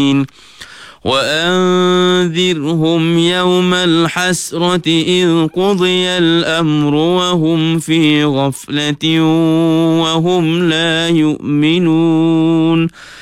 وأنذرهم يوم الحسرة إذ قضي الأمر وهم في غفلة وهم لا يؤمنون